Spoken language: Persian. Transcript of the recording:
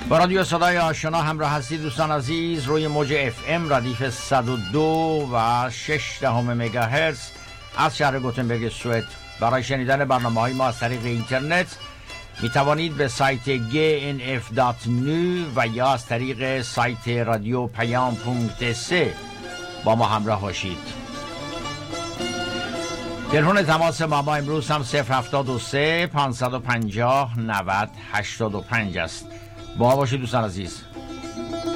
با رادیو صدای آشنا همراه هستید دوستان عزیز. روی موج اف ام ردیف 102 و 6 مگاهرتز از شهر گوتنبرگ سوئد. برای شنیدن برنامه‌های ما از طریق اینترنت می توانید به سایت gnf.nu و یا از طریق سایت رادیو پیام.se با ما همراه باشید. تلفن تماس ما امروز هم 073 550 90 85 است. با ما باشید دوستان عزیز.